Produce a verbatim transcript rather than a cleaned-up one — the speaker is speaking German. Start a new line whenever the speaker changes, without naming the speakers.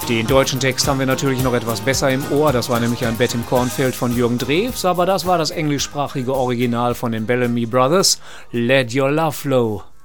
Den deutschen Text haben wir natürlich noch etwas besser im Ohr. Das war nämlich ein Bett im Kornfeld von Jürgen Drews, aber das war das englischsprachige Original von den Bellamy Brothers. Let Your Love Flow.